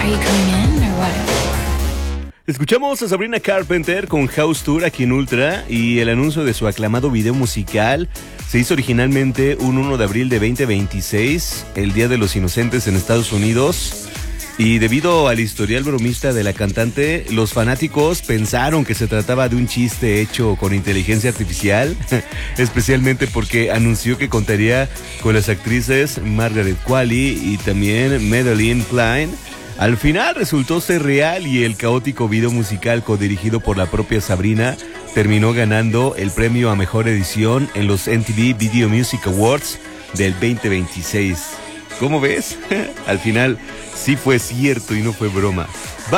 you coming in or what? Escuchamos a Sabrina Carpenter con House Tour aquí en Ultra y el anuncio de su aclamado video musical se hizo originalmente un 1 de abril de 2026, el Día de los Inocentes en Estados Unidos. Y debido al historial bromista de la cantante, los fanáticos pensaron que se trataba de un chiste hecho con inteligencia artificial, especialmente porque anunció que contaría con las actrices Margaret Qualley y también Madeline Klein. Al final resultó ser real y el caótico video musical codirigido por la propia Sabrina terminó ganando el premio a mejor edición en los MTV Video Music Awards del 2026. ¿Cómo ves? Al final sí fue cierto y no fue broma.